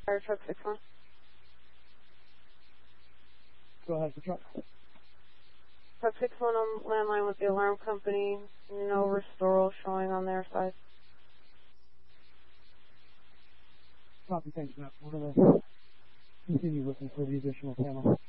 Fire truck 6-1. Go ahead, the truck. Truck 6-1 on landline with the alarm company. No restoral showing on their side. Copy, thanks, Matt. We're going to continue looking for the additional panel.